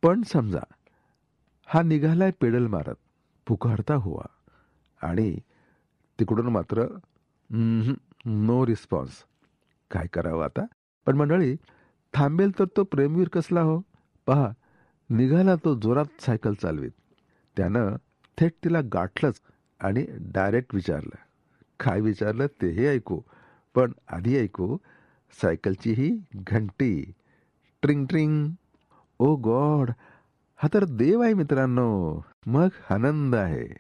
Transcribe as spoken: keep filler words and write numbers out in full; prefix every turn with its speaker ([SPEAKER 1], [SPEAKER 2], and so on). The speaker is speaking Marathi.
[SPEAKER 1] पण समजा हा निघालाय पेडल मारत, पुकारता हुआ, आणि तिकडून मात्र नो रिस्पॉन्स. काय करावं आता? पण मंडळी, थांबेल तर तो प्रेमवीर कसला हो. पहा, निघाला तो जोरात सायकल चालवीत. त्यानं थेट तिला गाठलंच आणि डायरेक्ट विचारलं. काय विचारलं तेही ऐकू, पण आधी ऐकू सायकलची ही घंटी. ट्रिंग ट्रिंग. ओ गॉड, हा तर देव आहे मित्रांनो. मग आनंद आहे.